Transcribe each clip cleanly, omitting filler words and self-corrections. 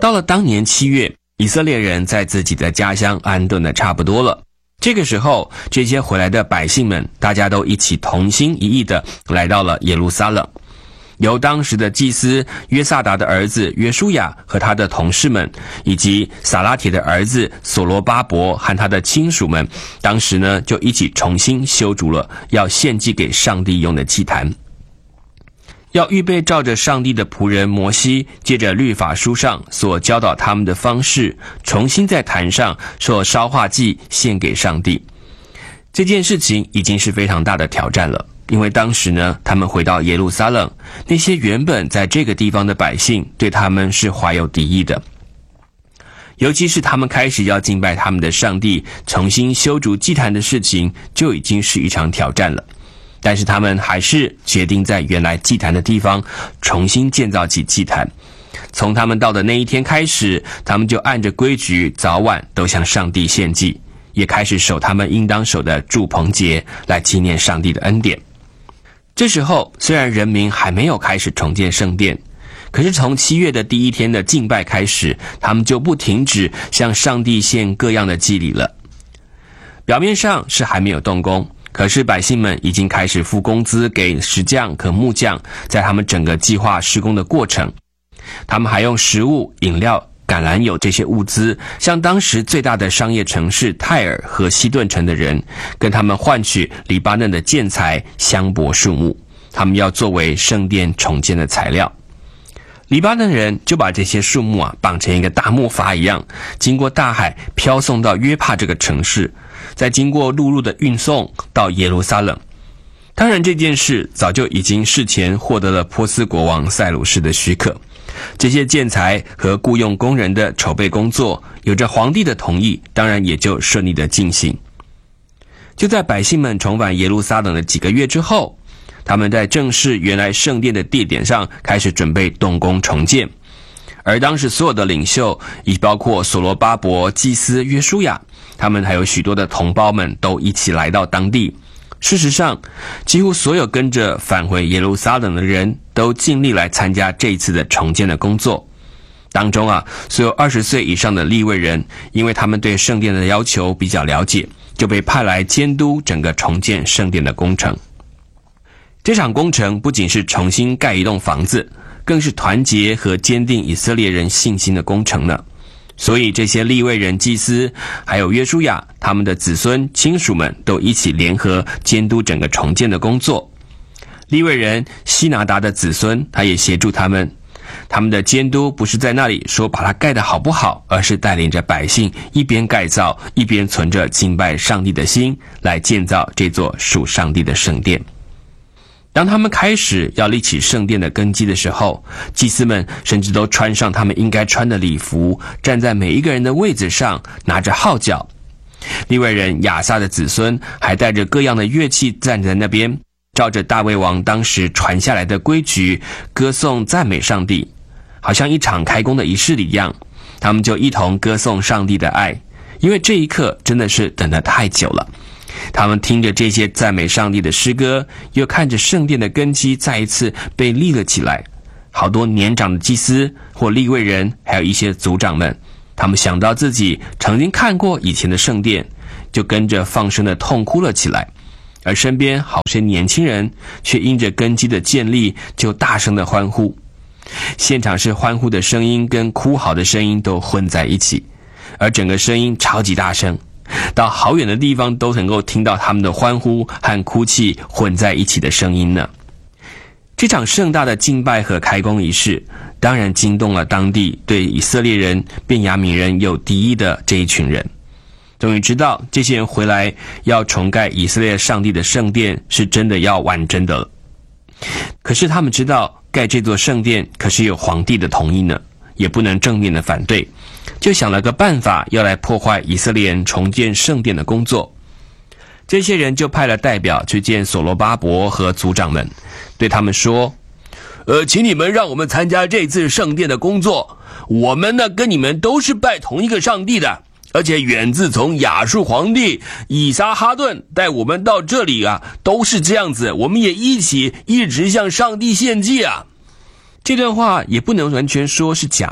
到了当年7月，以色列人在自己的家乡安顿的差不多了。这个时候，这些回来的百姓们，大家都一起同心一意的来到了耶路撒冷。由当时的祭司约萨达的儿子约书亚和他的同事们，以及撒拉铁的儿子所罗巴伯和他的亲属们，当时呢就一起重新修筑了要献祭给上帝用的祭坛。要预备照着上帝的仆人摩西借着律法书上所教导他们的方式，重新在坛上做烧化祭献给上帝。这件事情已经是非常大的挑战了，因为当时呢，他们回到耶路撒冷，那些原本在这个地方的百姓对他们是怀有敌意的，尤其是他们开始要敬拜他们的上帝，重新修筑祭坛的事情就已经是一场挑战了。但是他们还是决定在原来祭坛的地方重新建造起祭坛。从他们到的那一天开始，他们就按着规矩早晚都向上帝献祭，也开始守他们应当守的住棚节，来纪念上帝的恩典。这时候虽然人民还没有开始重建圣殿，可是从7月的第一天的敬拜开始，他们就不停止向上帝献各样的祭礼了。表面上是还没有动工，可是百姓们已经开始付工资给石匠和木匠，在他们整个计划施工的过程，他们还用食物、饮料、橄榄油这些物资，向当时最大的商业城市泰尔和西顿城的人，跟他们换取黎巴嫩的建材、香柏树木，他们要作为圣殿重建的材料。黎巴嫩人就把这些树木绑成一个大木筏一样，经过大海飘送到约帕这个城市，再经过陆路的运送到耶路撒冷。当然这件事早就已经事前获得了波斯国王塞鲁士的许可，这些建材和雇用工人的筹备工作有着皇帝的同意，当然也就顺利的进行。就在百姓们重返耶路撒冷的几个月之后，他们在正式原来圣殿的地点上开始准备动工重建。而当时所有的领袖，亦包括所罗巴伯、祭司约书亚，他们还有许多的同胞们都一起来到当地。事实上，几乎所有跟着返回耶路撒冷的人都尽力来参加这一次的重建的工作。当中所有20岁以上的利未人，因为他们对圣殿的要求比较了解，就被派来监督整个重建圣殿的工程。这场工程不仅是重新盖一栋房子，更是团结和坚定以色列人信心的工程呢。所以这些利未人祭司还有约书亚他们的子孙亲属们都一起联合监督整个重建的工作。利未人希拿达的子孙他也协助他们的监督不是在那里说把它盖得好不好，而是带领着百姓一边盖造一边存着敬拜上帝的心来建造这座属上帝的圣殿。当他们开始要立起圣殿的根基的时候，祭司们甚至都穿上他们应该穿的礼服，站在每一个人的位子上，拿着号角。利未人亚萨的子孙还带着各样的乐器站在那边，照着大卫王当时传下来的规矩，歌颂赞美上帝，好像一场开工的仪式一样。他们就一同歌颂上帝的爱，因为这一刻真的是等得太久了。他们听着这些赞美上帝的诗歌，又看着圣殿的根基再一次被立了起来。好多年长的祭司或利未人，还有一些族长们，他们想到自己曾经看过以前的圣殿，就跟着放声的痛哭了起来。而身边好些年轻人却因着根基的建立，就大声的欢呼。现场是欢呼的声音跟哭嚎的声音都混在一起，而整个声音超级大声，到好远的地方都能够听到他们的欢呼和哭泣混在一起的声音呢。这场盛大的敬拜和开工仪式，当然惊动了当地对以色列人、便雅悯人有敌意的这一群人。终于知道这些人回来要重盖以色列上帝的圣殿是真的要完真的了。可是他们知道盖这座圣殿可是有皇帝的同意呢，也不能正面的反对，就想了个办法要来破坏以色列人重建圣殿的工作。这些人就派了代表去见所罗巴伯和族长们，对他们说，请你们让我们参加这次圣殿的工作，我们呢跟你们都是拜同一个上帝的，而且远自从亚述皇帝以撒哈顿带我们到这里都是这样子，我们也一直向上帝献祭啊。这段话也不能完全说是假话，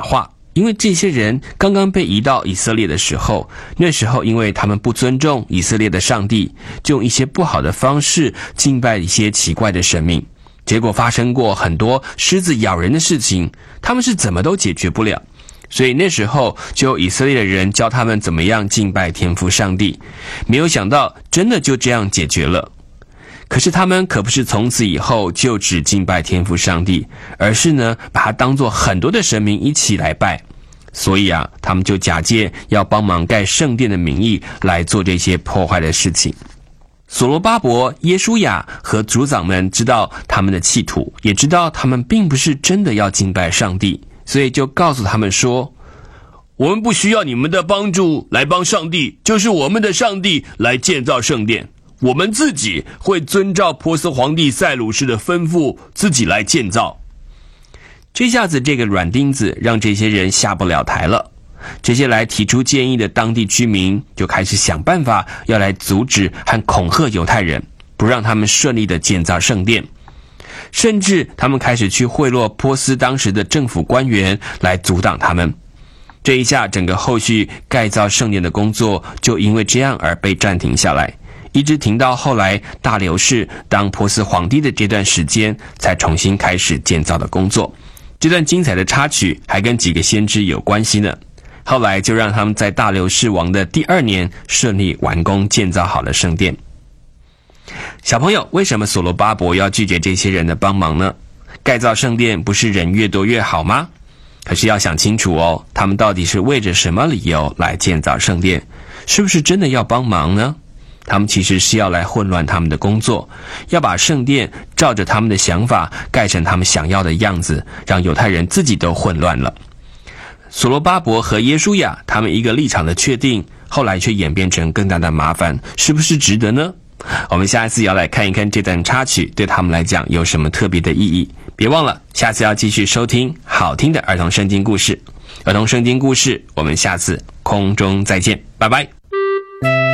因为这些人刚刚被移到以色列的时候，那时候因为他们不尊重以色列的上帝，就用一些不好的方式敬拜一些奇怪的神明，结果发生过很多狮子咬人的事情，他们是怎么都解决不了。所以那时候就有以色列的人教他们怎么样敬拜天父上帝，没有想到真的就这样解决了。可是他们可不是从此以后就只敬拜天父上帝，而是呢把它当作很多的神明一起来拜。所以他们就假借要帮忙盖圣殿的名义来做这些破坏的事情。所罗巴伯、耶书亚和族长们知道他们的企图，也知道他们并不是真的要敬拜上帝，所以就告诉他们说，我们不需要你们的帮助来帮上帝，就是我们的上帝来建造圣殿，我们自己会遵照波斯皇帝塞鲁士的吩咐自己来建造。这下子这个软钉子让这些人下不了台了，这些来提出建议的当地居民就开始想办法要来阻止和恐吓犹太人，不让他们顺利的建造圣殿，甚至他们开始去贿赂波斯当时的政府官员来阻挡他们。这一下整个后续盖造圣殿的工作就因为这样而被暂停下来，一直停到后来大流士当波斯皇帝的这段时间才重新开始建造的工作。这段精彩的插曲还跟几个先知有关系呢。后来就让他们在大流士王的第2年顺利完工建造好了圣殿。小朋友，为什么所罗巴伯要拒绝这些人的帮忙呢？盖造圣殿不是人越多越好吗？可是要想清楚哦，他们到底是为着什么理由来建造圣殿？是不是真的要帮忙呢？他们其实是要来混乱他们的工作，要把圣殿照着他们的想法盖成他们想要的样子，让犹太人自己都混乱了。所罗巴伯和耶书亚他们一个立场的确定，后来却演变成更大的麻烦，是不是值得呢？我们下一次要来看一看这段插曲对他们来讲有什么特别的意义。别忘了下次要继续收听好听的儿童圣经故事。儿童圣经故事，我们下次空中再见，拜拜。